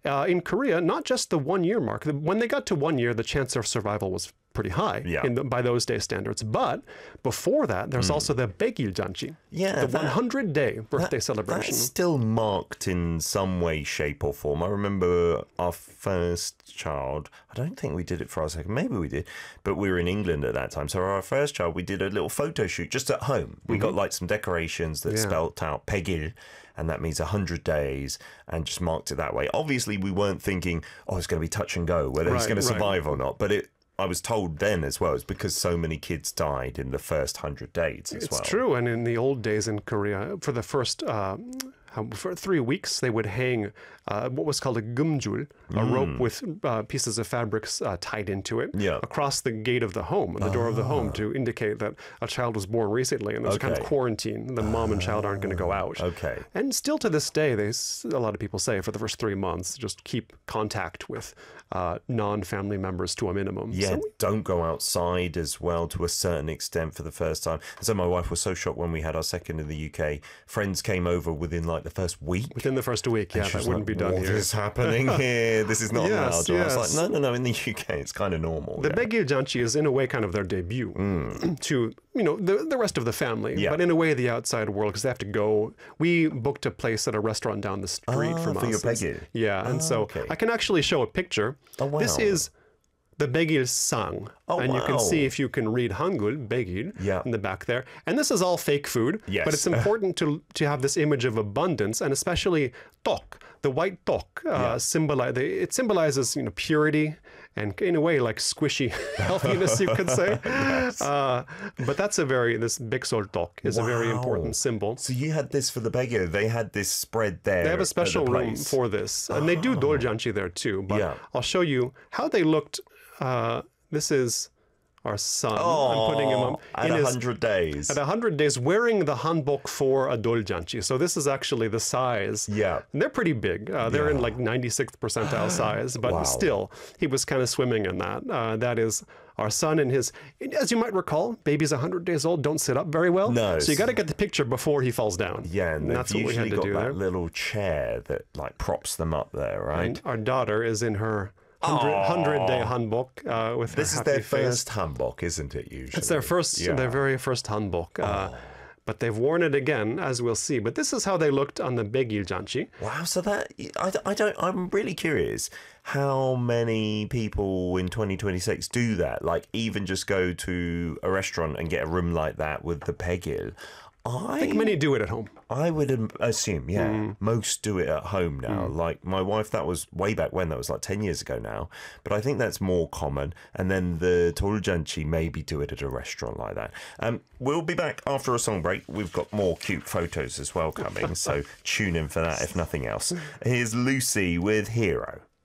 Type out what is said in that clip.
in Korea, not just the 1 year mark. When they got to 1 year, the chance of survival was pretty high by those day standards. But before that, there's also the Baekgil Janchi, the 100-day birthday celebration. That's still marked in some way, shape or form. I remember our first child, I don't think we did it for our second, maybe we did, but we were in England at that time. So our first child, we did a little photo shoot just at home. We got like some decorations that spelt out Baekgil, and that means 100 days, and just marked it that way. Obviously, we weren't thinking, oh, it's going to be touch and go, whether he's going to survive or not. But I was told then as well, it's because so many kids died in the first 100 days as well. It's true. And in the old days in Korea, for the first for 3 weeks, they would hang what was called a gumjul, a rope with pieces of fabrics tied into it, across the gate of the home, the door of the home, to indicate that a child was born recently, and there's a kind of quarantine. The mom and child aren't going to go out. And still to this day, a lot of people say for the first 3 months, just keep contact with non-family members to a minimum. Yeah, don't go outside as well to a certain extent for the first time. So my wife was so shocked when we had our second in the UK. Friends came over within like the first week. Within the first week, that wouldn't be done here. What is happening here? This is not allowed. I was like, no, in the UK it's kind of normal. The Baekgil Janchi is in a way kind of their debut to, the rest of the family, but in a way the outside world, because they have to go. We booked a place at a restaurant down the street from us. For your Baekgil? Yeah, and so I can actually show a picture. Oh, wow. This is the Baekgil sang. And you can see, if you can read Hangul, Baekgil, in the back there. And this is all fake food, but it's important to have this image of abundance, and especially tok, the white tok, it symbolizes purity and in a way like squishy healthiness, you could say. But that's this biksol tok is a very important symbol. So you had this for the Baekgil. They had this spread there. They have a special room for this. And they do doljanchi there too. But I'll show you how they looked. This is our son. I'm putting him up at 100 days. At 100 days, wearing the hanbok for a doljanchi. So this is actually the size. Yeah. And they're pretty big. They're in like 96th percentile size, but still, he was kind of swimming in that. That is our son and his, as you might recall, babies 100 days old don't sit up very well. No. So you got to get the picture before he falls down. Yeah, and that's what we had to do there. That little chair that like props them up there, right? And our daughter is in her 100-day hanbok with her This is their first hanbok, isn't it, usually? It's their very first hanbok. But they've worn it again, as we'll see. But this is how they looked on the Baekgil Janchi. Wow, so I'm really curious how many people in 2026 do that, like even just go to a restaurant and get a room like that with the Baekgil. I think many do it at home. I would assume, most do it at home now. Like my wife, that was way back when, that was like 10 years ago now. But I think that's more common. And then the doljanchi maybe do it at a restaurant like that. We'll be back after a song break. We've got more cute photos as well coming. So tune in for that, if nothing else. Here's Lucy with Hero.